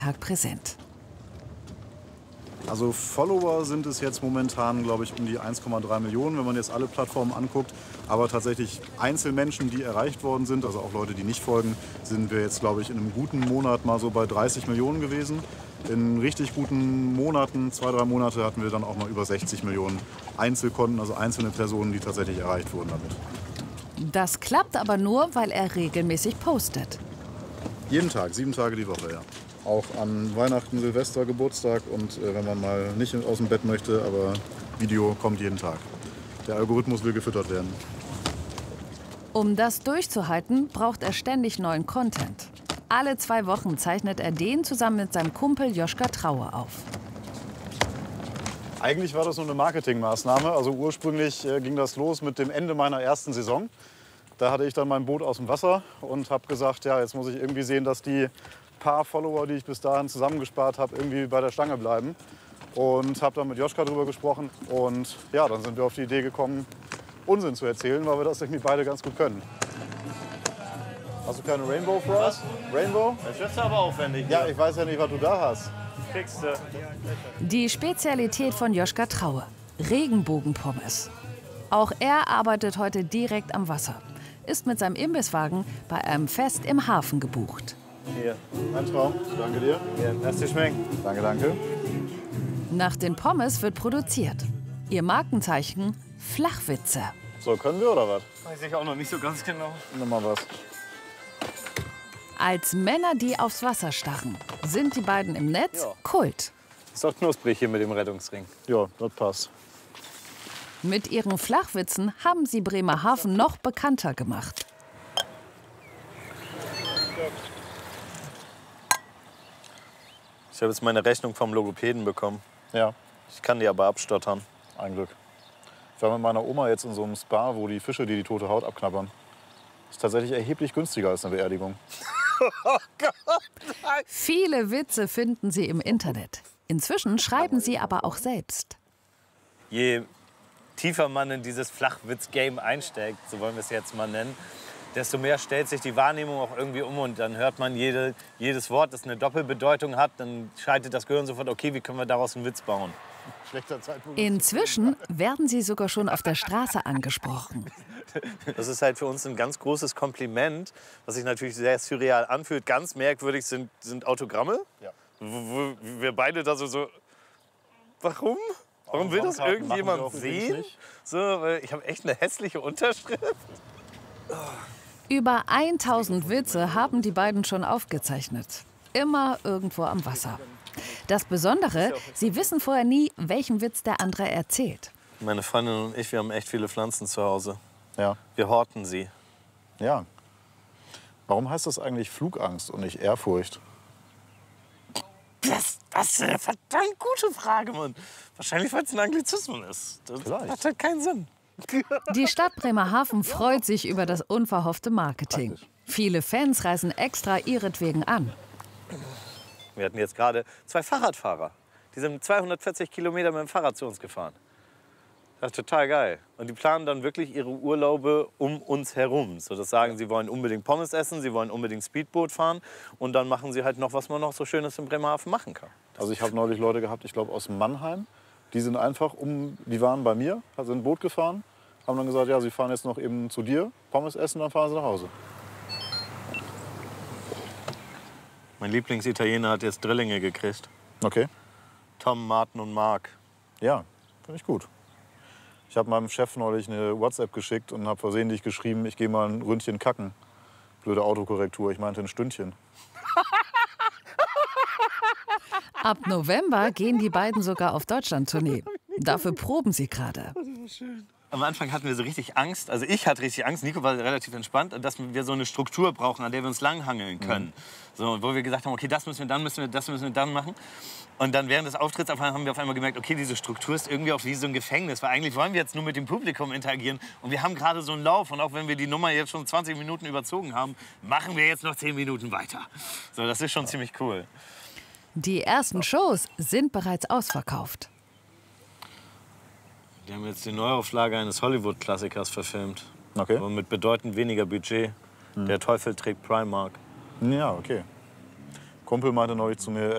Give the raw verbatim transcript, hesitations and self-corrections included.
Tag präsent. Also Follower sind es jetzt momentan, glaube ich, um die eins Komma drei Millionen, wenn man jetzt alle Plattformen anguckt. Aber tatsächlich Einzelmenschen, die erreicht worden sind, also auch Leute, die nicht folgen, sind wir jetzt, glaube ich, in einem guten Monat mal so bei dreißig Millionen gewesen. In richtig guten Monaten, zwei, drei Monate, hatten wir dann auch mal über sechzig Millionen Einzelkonten, also einzelne Personen, die tatsächlich erreicht wurden damit. Das klappt aber nur, weil er regelmäßig postet. Jeden Tag, sieben Tage die Woche, ja. Auch an Weihnachten, Silvester, Geburtstag und äh, wenn man mal nicht aus dem Bett möchte, aber Video kommt jeden Tag. Der Algorithmus will gefüttert werden. Um das durchzuhalten, braucht er ständig neuen Content. Alle zwei Wochen zeichnet er den zusammen mit seinem Kumpel Joschka Traue auf. Eigentlich war das nur eine Marketingmaßnahme. Also ursprünglich äh, ging das los mit dem Ende meiner ersten Saison. Da hatte ich dann mein Boot aus dem Wasser und habe gesagt, ja, jetzt muss ich irgendwie sehen, dass die paar Follower, die ich bis dahin zusammengespart habe, irgendwie bei der Stange bleiben. Und habe dann mit Joschka drüber gesprochen. Und ja, dann sind wir auf die Idee gekommen, Unsinn zu erzählen, weil wir das irgendwie beide ganz gut können. Hast du keine Rainbow für uns? Rainbow? Das ist aber aufwendig. Ja, ich weiß ja nicht, was du da hast. Kriegst du. Die Spezialität von Joschka Traue: Regenbogenpommes. Auch er arbeitet heute direkt am Wasser, ist mit seinem Imbisswagen bei einem Fest im Hafen gebucht. Hier. Ein Traum. Danke dir. Hier, lass dir schmecken. Danke, danke. Nach den Pommes wird produziert. Ihr Markenzeichen: Flachwitze. So, können wir oder was? Weiß ich auch noch nicht so ganz genau. Nimm mal was. Als Männer, die aufs Wasser starren, sind die beiden im Netz Ja. Kult. Ist doch knusprig hier mit dem Rettungsring. Ja, das passt. Mit ihren Flachwitzen haben sie Bremerhaven noch bekannter gemacht. Ich habe jetzt meine Rechnung vom Logopäden bekommen. Ja, Ich kann die aber abstottern. ein Glück. Ich war mit meiner Oma jetzt in so einem Spa, wo die Fische, die die tote Haut abknabbern. Ist tatsächlich erheblich günstiger als eine Beerdigung. Viele Witze finden Sie im Internet. Inzwischen schreiben sie aber auch selbst. Je tiefer man in dieses Flachwitz-Game einsteigt, so wollen wir es jetzt mal nennen, desto mehr stellt sich die Wahrnehmung auch irgendwie um. Und dann hört man jede, jedes Wort, das eine Doppelbedeutung hat. Dann schaltet das Gehirn sofort, okay, wie können wir daraus einen Witz bauen? Schlechter Zeitpunkt. Inzwischen werden sie sogar schon auf der Straße angesprochen. Das ist halt für uns ein ganz großes Kompliment, was sich natürlich sehr surreal anfühlt. Ganz merkwürdig sind, sind Autogramme, Ja. wo, wo wir beide da so, so warum? Warum will das Autogrammkarten irgendjemand machen wir auch übrigens sehen? nicht. So, weil ich habe echt eine hässliche Unterschrift. Über tausend Witze haben die beiden schon aufgezeichnet. Immer irgendwo am Wasser. Das Besondere, sie wissen vorher nie, welchen Witz der andere erzählt. Meine Freundin und ich, wir haben echt viele Pflanzen zu Hause. Ja. Wir horten sie. Ja. Warum heißt das eigentlich Flugangst und nicht Ehrfurcht? Das, das ist eine verdammt gute Frage, Mann. Wahrscheinlich, weil es ein Anglizismus ist. Das Vielleicht. hat halt keinen Sinn. Die Stadt Bremerhaven freut sich über das unverhoffte Marketing. Viele Fans reisen extra ihretwegen an. Wir hatten jetzt gerade zwei Fahrradfahrer. Die sind zweihundertvierzig Kilometer mit dem Fahrrad zu uns gefahren. Das ist total geil. Und die planen dann wirklich ihre Urlaube um uns herum. So, das sagen, sie wollen unbedingt Pommes essen, sie wollen unbedingt Speedboot fahren. Und dann machen sie halt noch, was man noch so Schönes in Bremerhaven machen kann. Also ich habe neulich Leute gehabt, ich glaube aus Mannheim. Die sind einfach um, die waren bei mir, sind ein Boot gefahren, haben dann gesagt, ja, sie fahren jetzt noch eben zu dir, Pommes essen, dann fahren sie nach Hause. Mein Lieblingsitaliener hat jetzt Drillinge gekriegt. Okay. Tom, Martin und Mark. Ja, finde ich gut. Ich habe meinem Chef neulich eine WhatsApp geschickt und habe versehentlich geschrieben, ich gehe mal ein Ründchen kacken. Blöde Autokorrektur, ich meinte ein Stündchen. Ab November gehen die beiden sogar auf Deutschland-Tournee. Dafür proben sie gerade. Am Anfang hatten wir so richtig Angst, also ich hatte richtig Angst, Nico war relativ entspannt, dass wir so eine Struktur brauchen, an der wir uns langhangeln können. Mhm. So, wo wir gesagt haben, okay, das müssen wir, dann müssen wir, das müssen wir dann machen. Und dann während des Auftritts haben wir auf einmal gemerkt, okay, diese Struktur ist irgendwie auch wie so ein Gefängnis, weil eigentlich wollen wir jetzt nur mit dem Publikum interagieren und wir haben gerade so einen Lauf und auch wenn wir die Nummer jetzt schon zwanzig Minuten überzogen haben, machen wir jetzt noch zehn Minuten weiter. So, das ist schon ziemlich cool. Die ersten Shows sind bereits ausverkauft. Wir haben jetzt die Neuauflage eines Hollywood-Klassikers verfilmt. Okay. Aber mit bedeutend weniger Budget. Hm. Der Teufel trägt Primark. Ja, okay. Kumpel meinte neulich zu mir,